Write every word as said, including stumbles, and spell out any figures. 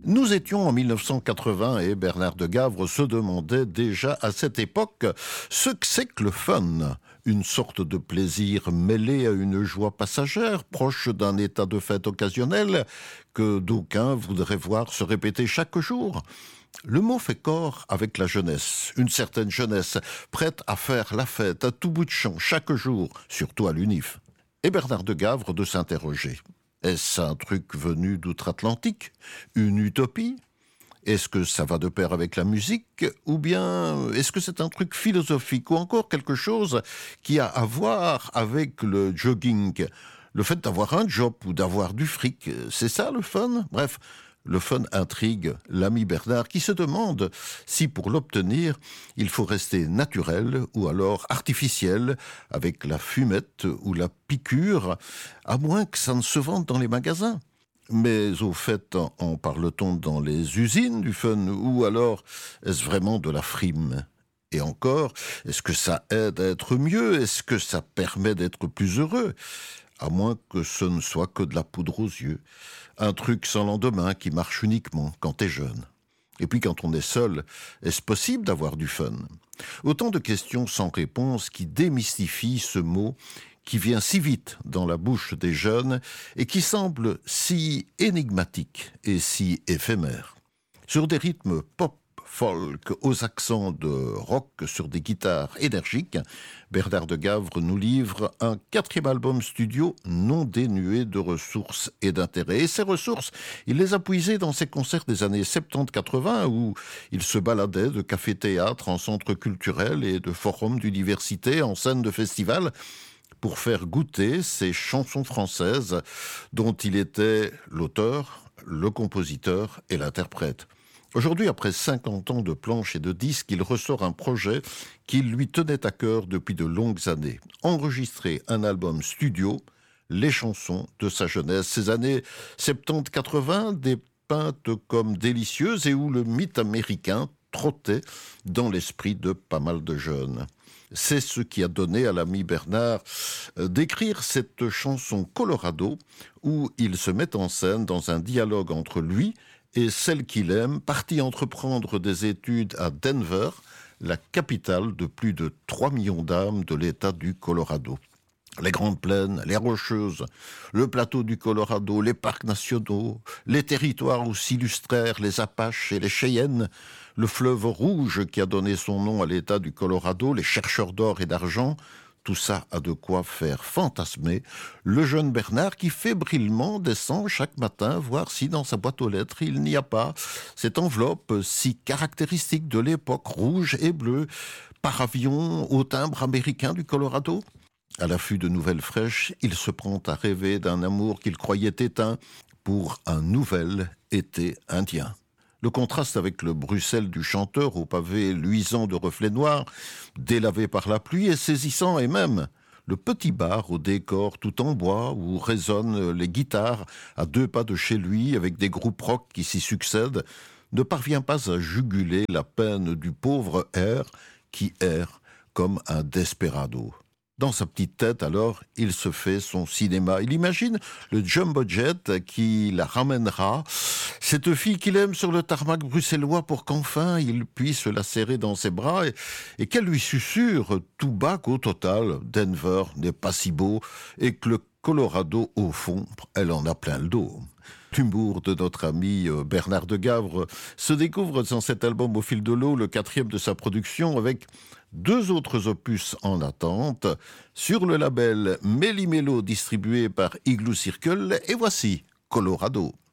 Nous étions en mille neuf cent quatre-vingts et Bernard de Gavre se demandait déjà à cette époque ce que c'est que le fun. Une sorte de plaisir mêlé à une joie passagère, proche d'un état de fête occasionnel que d'aucuns voudraient voir se répéter chaque jour. Le mot fait corps avec la jeunesse, une certaine jeunesse, prête à faire la fête à tout bout de champ chaque jour, surtout à l'U N I F. Et Bernard de Gavre de s'interroger. Est-ce un truc venu d'outre-Atlantique? Une utopie? Est-ce que ça va de pair avec la musique? Ou bien est-ce que c'est un truc philosophique? Ou encore quelque chose qui a à voir avec le jogging? Le fait d'avoir un job ou d'avoir du fric, c'est ça le fun? Bref, le fun intrigue l'ami Bernard qui se demande si pour l'obtenir, il faut rester naturel ou alors artificiel avec la fumette ou la piqûre, à moins que ça ne se vende dans les magasins. Mais au fait, en parle-t-on dans les usines du fun ou alors est-ce vraiment de la frime? Et encore, est-ce que ça aide à être mieux? Est-ce que ça permet d'être plus heureux? À moins que ce ne soit que de la poudre aux yeux. Un truc sans lendemain qui marche uniquement quand t'es jeune. Et puis quand on est seul, est-ce possible d'avoir du fun? Autant de questions sans réponse qui démystifient ce mot qui vient si vite dans la bouche des jeunes et qui semble si énigmatique et si éphémère. Sur des rythmes pop, folk, aux accents de rock sur des guitares énergiques, Bernard de Gavre nous livre un quatrième album studio non dénué de ressources et d'intérêt. Et ces ressources, il les a puisées dans ses concerts des années soixante-dix quatre-vingts où il se baladait de café-théâtre en centre culturel et de forum d'université en scène de festival pour faire goûter ces chansons françaises dont il était l'auteur, le compositeur et l'interprète. Aujourd'hui, après cinquante ans de planches et de disques, il ressort un projet qui lui tenait à cœur depuis de longues années. Enregistrer un album studio, les chansons de sa jeunesse, ces années soixante-dix quatre-vingts, dépeintes comme délicieuses et où le mythe américain trottait dans l'esprit de pas mal de jeunes. C'est ce qui a donné à l'ami Bernard d'écrire cette chanson Colorado où il se met en scène dans un dialogue entre lui et celle qu'il aime, parti entreprendre des études à Denver, la capitale de plus de trois millions d'âmes de l'État du Colorado. Les grandes plaines, les rocheuses, le plateau du Colorado, les parcs nationaux, les territoires où s'illustrèrent les Apaches et les Cheyennes, le fleuve rouge qui a donné son nom à l'État du Colorado, les chercheurs d'or et d'argent, tout ça a de quoi faire fantasmer le jeune Bernard qui fébrilement descend chaque matin voir si dans sa boîte aux lettres il n'y a pas cette enveloppe si caractéristique de l'époque rouge et bleue par avion au timbre américain du Colorado. À l'affût de nouvelles fraîches, il se prend à rêver d'un amour qu'il croyait éteint pour un nouvel été indien. Le contraste avec le Bruxelles du chanteur au pavé luisant de reflets noirs, délavé par la pluie, est saisissant et même le petit bar au décor tout en bois où résonnent les guitares à deux pas de chez lui avec des groupes rock qui s'y succèdent, ne parvient pas à juguler la peine du pauvre air qui erre comme un desperado. Dans sa petite tête, alors, il se fait son cinéma. Il imagine le jumbo jet qui la ramènera, cette fille qu'il aime sur le tarmac bruxellois pour qu'enfin il puisse la serrer dans ses bras et, et qu'elle lui susurre tout bas qu'au total, Denver n'est pas si beau et que le Colorado, au fond, elle en a plein le dos. L'humour de notre ami Bernard de Gavre se découvre dans cet album Au fil de l'eau, le quatrième de sa production, avec deux autres opus en attente, sur le label Méli-Mélo distribué par Igloo Circle, et voici Colorado.